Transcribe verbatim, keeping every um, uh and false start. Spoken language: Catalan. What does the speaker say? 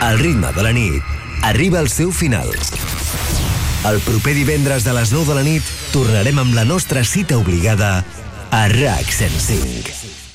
El ritme de la nit arriba al seu final. El proper divendres de les nou de la nit tornarem amb la nostra cita obligada a RAC cent cinc.